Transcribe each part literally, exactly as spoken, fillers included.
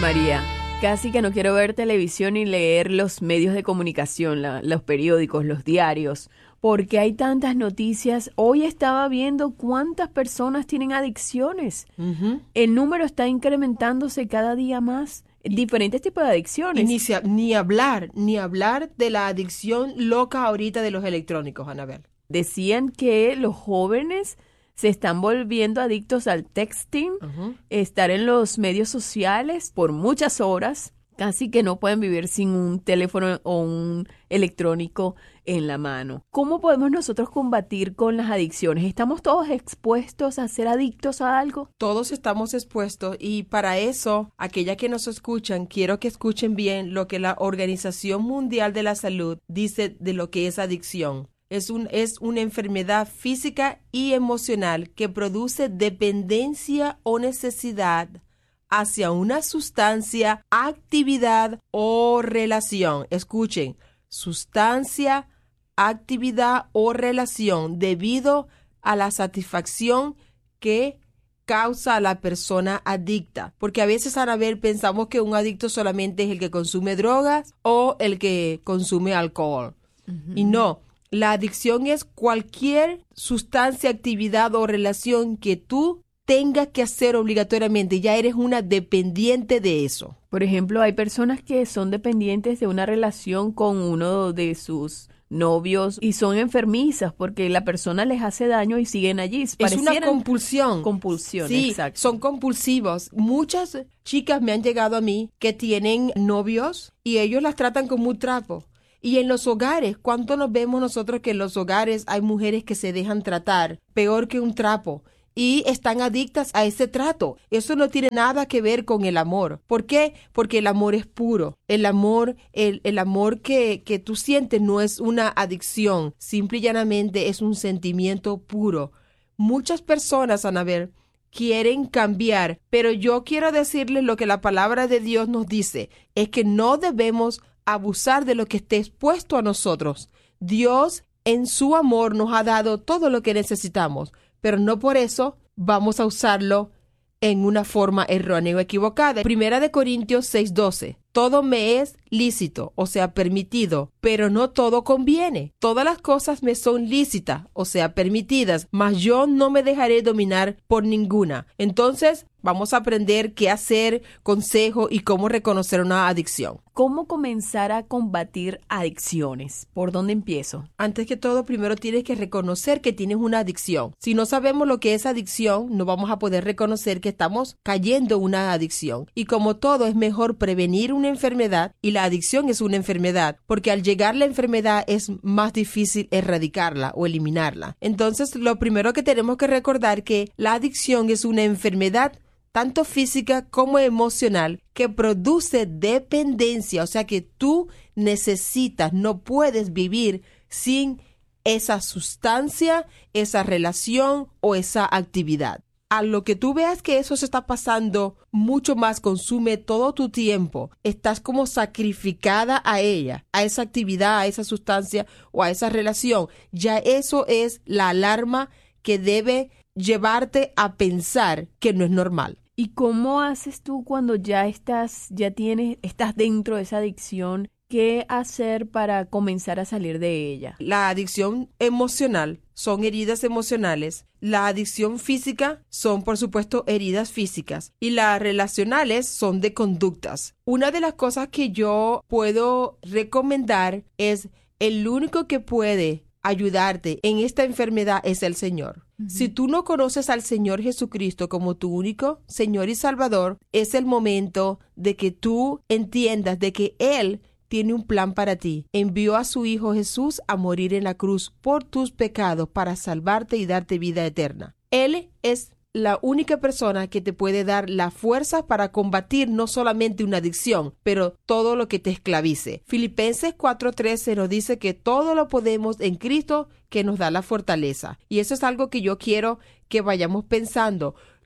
María, casi que no quiero ver televisión ni leer los medios de comunicación, la, los periódicos, los diarios, porque hay tantas noticias. Hoy estaba viendo cuántas personas tienen adicciones. Uh-huh. El número está incrementándose cada día más. Diferentes tipos de adicciones. Y ni, se, ni hablar, ni hablar de la adicción loca ahorita de los electrónicos, Anabel. Decían que los jóvenes se están volviendo adictos al texting, uh-huh. estar en los medios sociales por muchas horas, casi que no pueden vivir sin un teléfono o un electrónico en la mano. ¿Cómo podemos nosotros combatir con las adicciones? ¿Estamos todos expuestos a ser adictos a algo? Todos estamos expuestos, y para eso, aquellas que nos escuchan, quiero que escuchen bien lo que la Organización Mundial de la Salud dice de lo que es adicción. Es, un, es una enfermedad física y emocional que produce dependencia o necesidad hacia una sustancia, actividad o relación. Escuchen, sustancia, actividad o relación debido a la satisfacción que causa a la persona adicta. Porque a veces, Anabel, pensamos que un adicto solamente es el que consume drogas o el que consume alcohol. Uh-huh. Y no. La adicción es cualquier sustancia, actividad o relación que tú tengas que hacer obligatoriamente. Ya eres una dependiente de eso. Por ejemplo, hay personas que son dependientes de una relación con uno de sus novios y son enfermizas porque la persona les hace daño y siguen allí. Es una compulsión. Compulsión, sí, exacto. Son compulsivos. Muchas chicas me han llegado a mí que tienen novios y ellos las tratan como un trapo. Y en los hogares, ¿cuánto nos vemos nosotros que en los hogares hay mujeres que se dejan tratar peor que un trapo y están adictas a ese trato? Eso no tiene nada que ver con el amor. ¿Por qué? Porque el amor es puro. El amor, el, el amor que, que tú sientes no es una adicción. Simple y llanamente es un sentimiento puro. Muchas personas, Anabel, quieren cambiar, pero yo quiero decirles lo que la palabra de Dios nos dice, es que no debemos abusar de lo que esté expuesto a nosotros. Dios en su amor nos ha dado todo lo que necesitamos, pero no por eso vamos a usarlo en una forma errónea o equivocada. Primera de Corintios seis doce. Todo me es lícito, o sea, permitido, pero no todo conviene. Todas las cosas me son lícitas, o sea, permitidas, mas yo no me dejaré dominar por ninguna. Entonces, vamos a aprender qué hacer, consejo y cómo reconocer una adicción. ¿Cómo comenzar a combatir adicciones? ¿Por dónde empiezo? Antes que todo, primero tienes que reconocer que tienes una adicción. Si no sabemos lo que es adicción, no vamos a poder reconocer que estamos cayendo en una adicción. Y como todo, es mejor prevenir una enfermedad, y la adicción es una enfermedad, porque al llegar la enfermedad es más difícil erradicarla o eliminarla. Entonces, lo primero que tenemos que recordar que la adicción es una enfermedad tanto física como emocional, que produce dependencia, o sea que tú necesitas, no puedes vivir sin esa sustancia, esa relación o esa actividad. A lo que tú veas que eso se está pasando mucho más, consume todo tu tiempo, estás como sacrificada a ella, a esa actividad, a esa sustancia o a esa relación, ya eso es la alarma que debe llevarte a pensar que no es normal. ¿Y cómo haces tú cuando ya estás, ya tienes, estás dentro de esa adicción? ¿Qué hacer para comenzar a salir de ella? La adicción emocional son heridas emocionales. La adicción física son, por supuesto, heridas físicas. Y las relacionales son de conductas. Una de las cosas que yo puedo recomendar es el único que puede ayudarte en esta enfermedad es el Señor. Uh-huh. Si tú no conoces al Señor Jesucristo como tu único Señor y Salvador, es el momento de que tú entiendas de que Él tiene un plan para ti. Envió a su Hijo Jesús a morir en la cruz por tus pecados para salvarte y darte vida eterna. Él es la única persona que te puede dar la fuerza para combatir no solamente una adicción, pero todo lo que te esclavice. Filipenses cuatro trece nos dice que todo lo podemos en Cristo que nos da la fortaleza. Y eso es algo que yo quiero que vayamos pensando.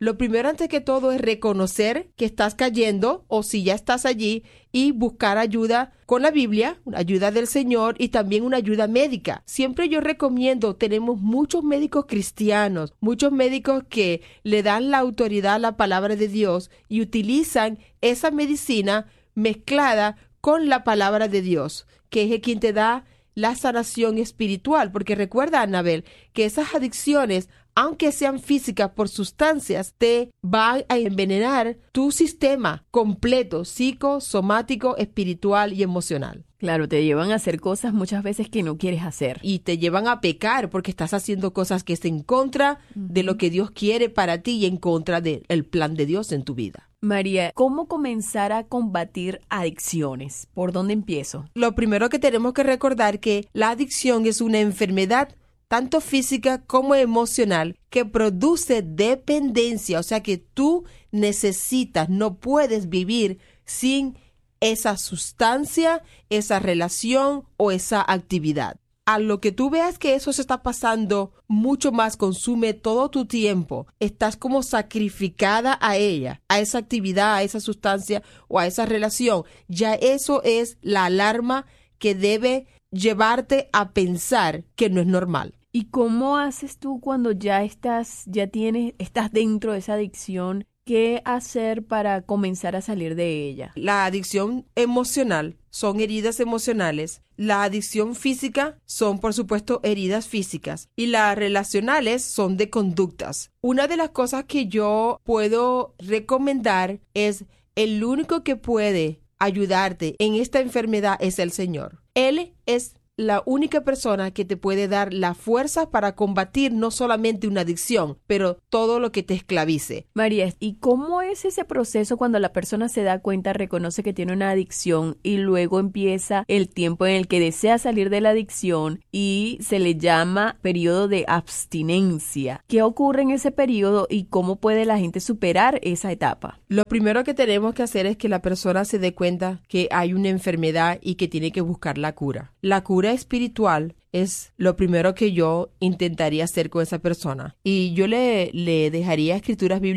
Lo primero antes que todo es reconocer que estás cayendo o si ya estás allí y buscar ayuda con la Biblia, ayuda del Señor y también una ayuda médica. Siempre yo recomiendo, tenemos muchos médicos cristianos, muchos médicos que le dan la autoridad a la palabra de Dios y utilizan esa medicina mezclada con la palabra de Dios, que es el quien te da la sanación espiritual, porque recuerda, Anabel, que esas adicciones, aunque sean físicas por sustancias, te van a envenenar tu sistema completo, psicosomático, espiritual y emocional. Claro, te llevan a hacer cosas muchas veces que no quieres hacer. Y te llevan a pecar porque estás haciendo cosas que están en contra uh-huh. de lo que Dios quiere para ti y en contra del plan de Dios en tu vida. María, ¿cómo comenzar a combatir adicciones? ¿Por dónde empiezo? Lo primero que tenemos que recordar que la adicción es una enfermedad tanto física como emocional que produce dependencia, o sea que tú necesitas, no puedes vivir sin esa sustancia, esa relación o esa actividad. A lo que tú veas que eso se está pasando mucho más, consume todo tu tiempo, estás como sacrificada a ella, a esa actividad, a esa sustancia o a esa relación, ya eso es la alarma que debe llevarte a pensar que no es normal. ¿Y cómo haces tú cuando ya estás, ya tienes, estás dentro de esa adicción? ¿Qué hacer para comenzar a salir de ella? La adicción emocional son heridas emocionales. La adicción física son, por supuesto, heridas físicas. Y las relacionales son de conductas. Una de las cosas que yo puedo recomendar es el único que puede ayudarte en esta enfermedad es el Señor. Él es la única persona que te puede dar la fuerza para combatir no solamente una adicción, pero todo lo que te esclavice. María, ¿y cómo es ese proceso cuando la persona se da cuenta, reconoce que tiene una adicción y luego empieza el tiempo en el que desea salir de la adicción y se le llama periodo de abstinencia? ¿Qué ocurre en ese periodo y cómo puede la gente superar esa etapa? Lo primero que tenemos que hacer es que la persona se dé cuenta que hay una enfermedad y que tiene que buscar la cura. La cura espiritual es lo primero que yo intentaría hacer con esa persona. Y yo le, le dejaría escrituras bíblicas